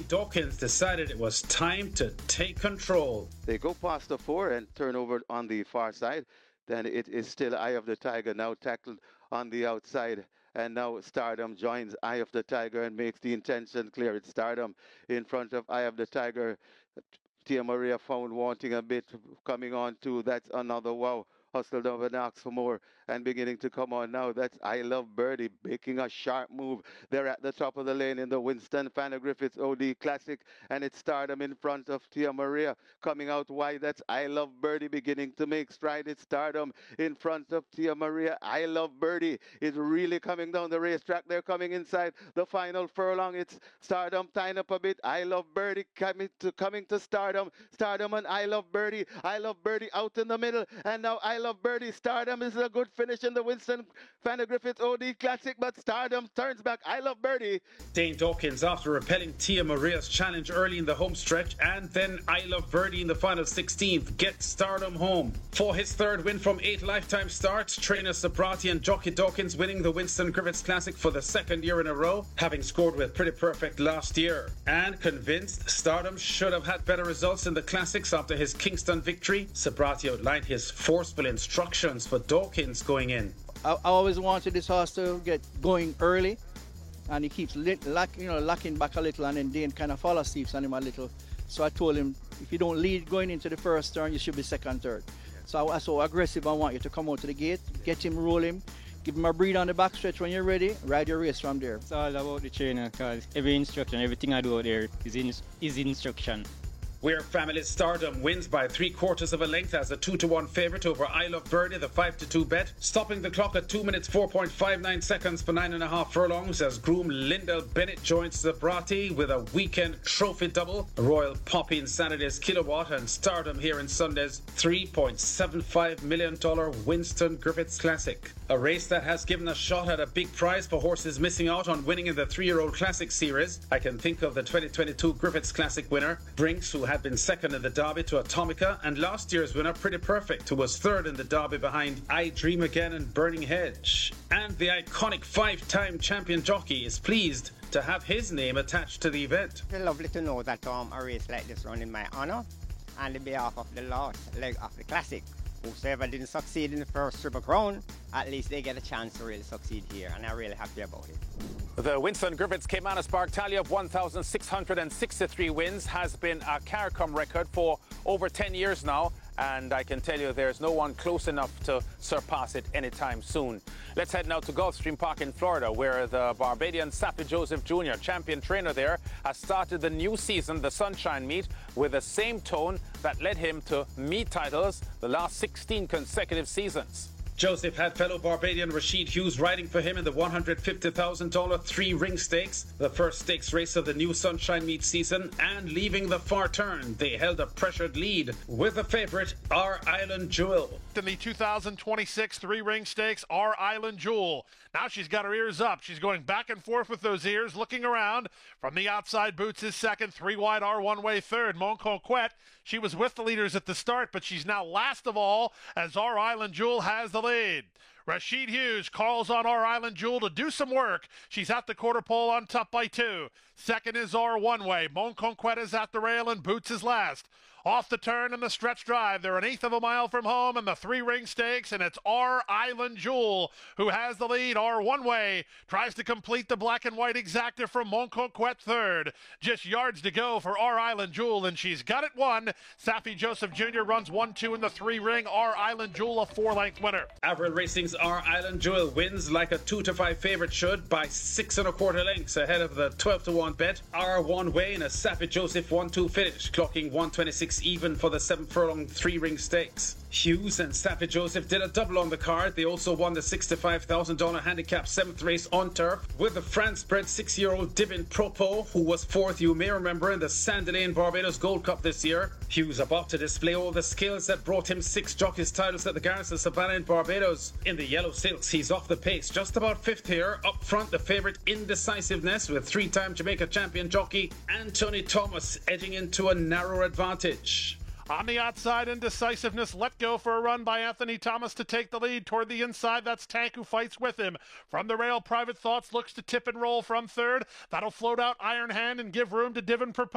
Dawkins decided it was time to take control. They go past the 4 and turn over on the far side. Then it is still Eye of the Tiger, now tackled on the outside. And now Stardom joins Eye of the Tiger and makes the intention clear. It's Stardom in front of Eye of the Tiger. Tia Maria found wanting a bit, coming on too. That's another wow. Hustled over and asked for more and beginning to come on now. That's I Love Birdie making a sharp move. They're at the top of the lane in the Winston Fanner Griffiths OD Classic, and it's Stardom in front of Tia Maria coming out wide. That's I Love Birdie beginning to make stride. It's Stardom in front of Tia Maria. I Love Birdie is really coming down the racetrack. They're coming inside the final furlong. It's Stardom tying up a bit. I Love Birdie coming to Stardom. Stardom and I Love Birdie. I Love Birdie out in the middle, and now I Love Birdie. Stardom is a good finish in the Winston Fanner Griffiths OD Classic, but Stardom turns back. I Love Birdie. Dane Dawkins, after repelling Tia Maria's challenge early in the home stretch and then I Love Birdie in the final 16th, gets Stardom home. For his third win from 8 lifetime starts, trainer Sabrati and jockey Dawkins winning the Winston Griffiths Classic for the second year in a row, having scored with Pretty Perfect last year. And convinced Stardom should have had better results in the Classics after his Kingston victory, Sabrati outlined his forceful instructions for Dawkins going in. I always wanted this horse to get going early, and he keeps locking back a little, and then Dane kind of fall asleep on him a little. So I told him, if you don't lead going into the first turn, you should be second, third. So I was so aggressive. I want you to come out to the gate, get him rolling, give him a breathe on the back stretch when you're ready, ride your race from there. It's all about the trainer, because every instruction, everything I do out there is instruction. Where Family Stardom wins by 3/4 of a length as a 2-1 favourite over I Love Birdie, the 5-2 bet, stopping the clock at 2 minutes 4.59 seconds for 9.5 furlongs as groom Lindell Bennett joins Sabrati with a weekend trophy double. Royal Poppy in Saturday's Kilowatt and Stardom here in Sunday's $3.75 million Winston Griffiths Classic. A race that has given a shot at a big prize for horses missing out on winning in the 3-year-old Classic Series. I can think of the 2022 Griffiths Classic winner, Brinks, who had been second in the Derby to Atomica, and last year's winner Pretty Perfect, who was third in the Derby behind I Dream Again and Burning Hedge. And the iconic 5-time champion jockey is pleased to have his name attached to the event. It's lovely to know that a race like this run in my honour and on behalf of the last leg of the Classic. Whosoever didn't succeed in the first Triple Crown, at least they get a chance to really succeed here, and I'm really happy about it. The Winston Griffiths Caymanas Park tally of 1,663 wins has been a CARICOM record for over 10 years now, and I can tell you there's no one close enough to surpass it anytime soon. Let's head now to Gulfstream Park in Florida, where the Barbadian Saffie Joseph Jr., champion trainer there, has started the new season, the Sunshine Meet, with the same tone that led him to meet titles the last 16 consecutive seasons. Joseph had fellow Barbadian Rashid Hughes riding for him in the $150,000 three-ring stakes, the first stakes race of the new Sunshine Meet season, and leaving the far turn, they held a pressured lead with the favourite, Our Island Jewel. In the 2026 three-ring stakes, Our Island Jewel. Now she's got her ears up. She's going back and forth with those ears, looking around. From the outside, Boots is second, 3 wide, R one-way third. Mon Conquête, she was with the leaders at the start, but she's now last of all as Our Island Jewel has the lead. Rashid Hughes calls on Our Island Jewel to do some work. She's at the quarter pole on top by 2. Second is R one way. Mon Conquête is at the rail and Boots is last. Off the turn in the stretch drive. They're 1/8 of a mile from home in the three-ring stakes, and it's Our Island Jewel who has the lead. R one way tries to complete the black and white exacta from Mon Conquête third. Just yards to go for Our Island Jewel, and she's got it won. Saffie Joseph Jr. runs 1-2 in the three-ring. Our Island Jewel, a 4-length winner. Avril Racing's Our Island Jewel wins like a 2-5 favourite should by 6 1/4 lengths ahead of the 12-1 bet. R one way in a Saffie Joseph 1-2 finish, clocking 126 even for the 7-furlong three-ring stakes. Hughes and Saffie Joseph did a double on the card. They also won the $65,000 handicap 7th race on turf with the France-bred 6-year-old Divin Propo, who was 4th, you may remember, in the Sandilands Barbados Gold Cup this year. Hughes about to display all the skills that brought him 6 jockeys titles at the Garrison Savannah in Barbados. In the yellow silks, he's off the pace, just about 5th here. Up front, the favourite Indecisiveness with 3-time Jamaica champion jockey Anthony Thomas edging into a narrow advantage. On the outside, Indecisiveness let go for a run by Anthony Thomas to take the lead. Toward the inside, that's Tank who fights with him. From the rail, Private Thoughts looks to tip and roll from third. That'll float out Iron Hand and give room to Divin Propose.